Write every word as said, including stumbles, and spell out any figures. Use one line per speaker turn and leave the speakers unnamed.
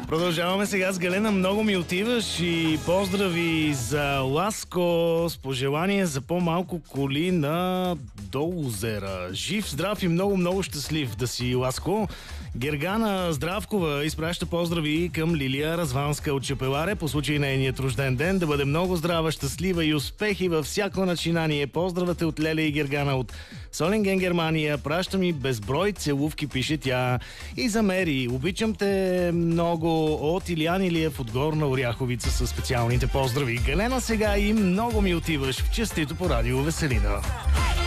Продължаваме сега с Галена. Много ми отиваш и поздрави за Ласко с пожелание за по-малко коли на Доузера. Жив, здрав и много-много щастлив да си, Ласко. Гергана Здравкова изпраща поздрави към Лилия Разванска от Чепеларе по случай нейният рожден ден. Да бъде много здрава, щастлива и успехи във всяко начинание. Поздравате от Леля и Гергана от Солинген, Германия. Праща ми безброй целувки, пише тя. И за Мери. Обичам те много от Илиян Илиев от Горна Оряховица със специалните поздрави. Галена, сега и много ми отиваш в честито по радио Веселина.